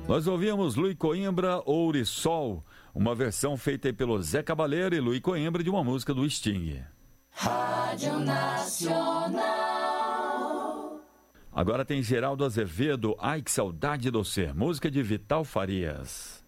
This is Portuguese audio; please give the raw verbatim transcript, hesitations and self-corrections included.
Nós ouvimos Luiz Coimbra, Ouriçol, uma versão feita pelo Zé Cabaleiro e Luiz Coimbra de uma música do Sting. Rádio Nacional. Agora tem Geraldo Azevedo, Ai que Saudade do Ser, música de Vital Farias.